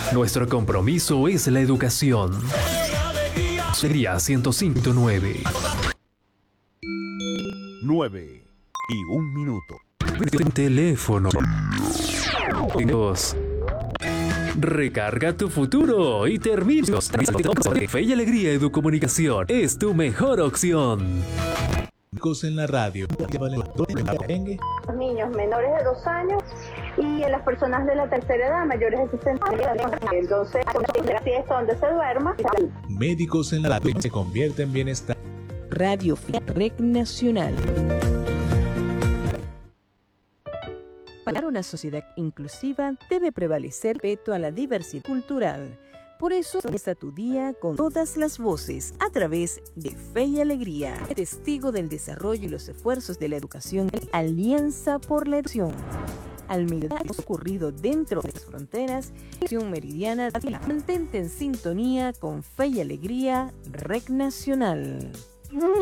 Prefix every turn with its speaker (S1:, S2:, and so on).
S1: Nuestro compromiso es la educación. Sería 105.9.
S2: 9:01.
S1: Teléfono. Dos. Recarga tu futuro y termina. Fe y Alegría Educomunicación es tu mejor opción.
S3: En la radio.
S4: Los niños menores de 2 años y en las personas de la tercera edad mayores de 60 años. Entonces, la fiesta donde se duerma.
S3: Médicos en la radio se convierte en bienestar.
S5: Radio Rec Nacional. Para una sociedad inclusiva debe prevalecer el respeto a la diversidad cultural. Por eso está tu día con todas las voces a través de Fe y Alegría, testigo del desarrollo y los esfuerzos de la educación, Alianza por la Educación. Al mediodía ocurrido dentro de las fronteras, Acción Meridiana, mantente en sintonía con Fe y Alegría, Rec Nacional.